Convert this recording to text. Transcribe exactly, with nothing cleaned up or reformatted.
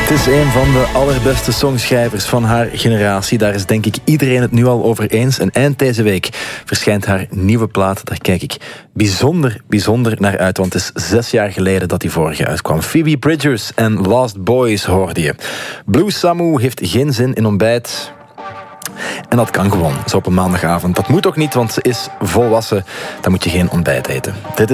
Het is een van de allerbeste songschrijvers van haar generatie. Daar is denk ik iedereen het nu al over eens. En eind deze week verschijnt haar nieuwe plaat. Daar kijk ik bijzonder, bijzonder naar uit. Want het is zes jaar geleden dat die vorige uitkwam. Phoebe Bridgers en Lost Boys hoorde je. Blue Samu heeft geen zin in ontbijt. En dat kan gewoon, zo op een maandagavond. Dat moet ook niet, want ze is volwassen. Dan moet je geen ontbijt eten. Dit is